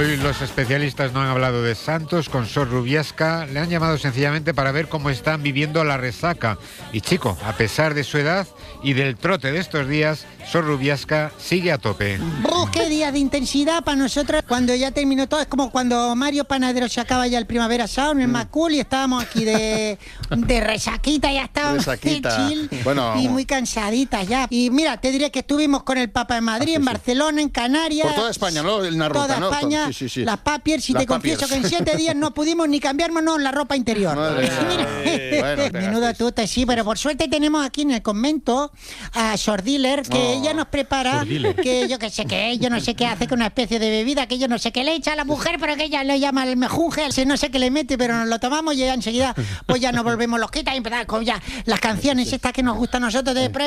Hoy los especialistas no han hablado de Santos con Sor Rubiasca, le han llamado sencillamente para ver cómo están viviendo la resaca. Y chico, a pesar de su edad y del trote de estos días, Sor Rubiasca sigue a tope. ¡Qué día de intensidad para nosotros! Cuando ya terminó todo, es como cuando Mario Panadero se acaba ya el Primavera Sound, el Macul, y estábamos aquí de resaquita, ya estábamos de chill, bueno, y muy cansaditas ya. Y mira, te diré que estuvimos con el Papa en Madrid, en Barcelona, en Canarias. Por toda España, ¿no? En la ruta, toda ¿no? España, Sí. las papiers, y te confieso que en 7 días no pudimos ni cambiarnos la ropa interior. Menudo tuta, sí, pero por suerte tenemos aquí en el convento a Sor Diller, que ella nos prepara, que yo que sé qué, yo no sé qué hace con una especie de bebida, que yo no sé qué le echa a la mujer, pero que ella le llama el mejunje, no sé qué le mete, pero nos lo tomamos y ya enseguida pues ya nos volvemos loquitas y empezamos con ya las canciones estas que nos gustan a nosotros de